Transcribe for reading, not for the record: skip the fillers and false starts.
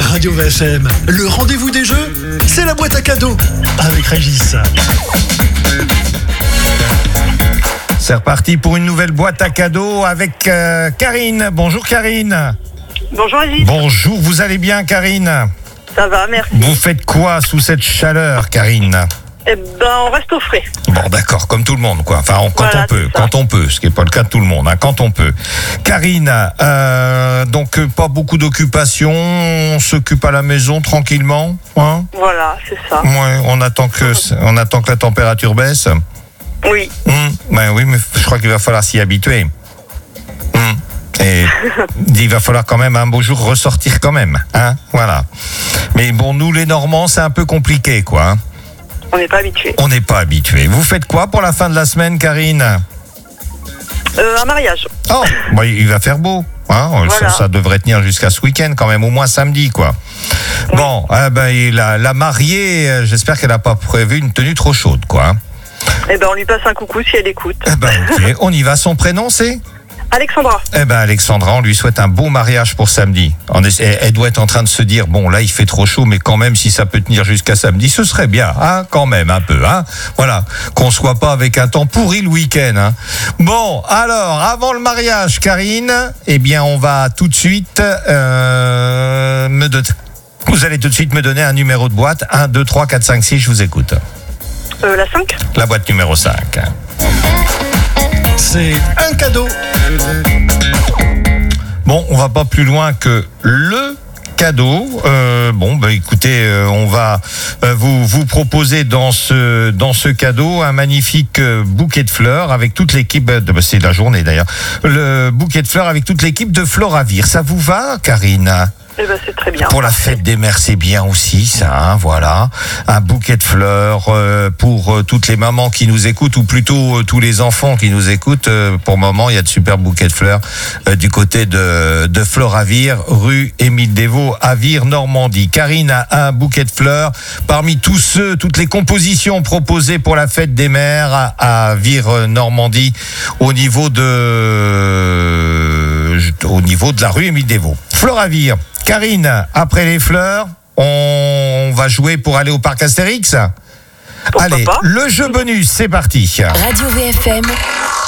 Radio VFM, le rendez-vous des jeux, c'est la boîte à cadeaux avec Régis. C'est reparti pour une nouvelle boîte à cadeaux avec Karine. Bonjour Karine. Bonjour Régis. Bonjour, vous allez bien Karine? Ça va, merci. Vous faites quoi sous cette chaleur Karine? Eh ben, on reste au frais. Bon d'accord, comme tout le monde quoi. Enfin, quand on peut, ce qui n'est pas le cas de tout le monde, hein, quand on peut. Karine, donc pas beaucoup d'occupation, on s'occupe à la maison tranquillement, hein? Voilà, c'est ça. Ouais, on attend que la température baisse. Oui. Ben oui, mais je crois qu'il va falloir s'y habituer. Et il va falloir quand même un beau jour ressortir quand même, hein, voilà. Mais bon, nous les Normands, c'est un peu compliqué, quoi. Hein. On n'est pas habitués. On n'est pas habitués. Vous faites quoi pour la fin de la semaine, Karine? Un mariage. Oh, bah, il va faire beau. Hein, voilà. Ça devrait tenir jusqu'à ce week-end quand même, au moins samedi, quoi. Oui. Bon, la mariée, j'espère qu'elle n'a pas prévu une tenue trop chaude, quoi. Hein. Eh ben, on lui passe un coucou si elle écoute. Eh ben, ok. On y va. Son prénom, c'est Alexandra. Eh ben, Alexandra, on lui souhaite un beau mariage pour samedi. Elle doit être en train de se dire, bon, là, il fait trop chaud, mais quand même, si ça peut tenir jusqu'à samedi, ce serait bien, hein, quand même, un peu, hein. Voilà. Qu'on soit pas avec un temps pourri le week-end, hein. Bon, alors, avant le mariage, Karine, eh bien, on va tout de suite, vous allez tout de suite me donner un numéro de boîte. 1, 2, 3, 4, 5, 6, je vous écoute. La 5. La boîte numéro 5. C'est un cadeau. Bon, on va pas plus loin que le cadeau. Écoutez, on va vous proposer dans ce cadeau un magnifique bouquet de fleurs avec toute l'équipe. C'est la journée d'ailleurs. Le bouquet de fleurs avec toute l'équipe de Floravir. Ça vous va, Karine? Eh ben, c'est très bien. Pour la fête des mères, c'est bien aussi, ça, hein, voilà. Un bouquet de fleurs pour toutes les mamans qui nous écoutent, ou plutôt tous les enfants qui nous écoutent. Pour le moment, il y a de super bouquets de fleurs du côté de Floravir, rue Émile Desvaux, à Vire, Normandie. Karine a un bouquet de fleurs parmi toutes les compositions proposées pour la fête des mères à Vire, Normandie, au niveau de la rue Émile Desvaux. Floravir. Karine, après les fleurs, on va jouer pour aller au parc Astérix. Pourquoi Allez, pas. le jeu bonus, c'est parti. Radio VFM,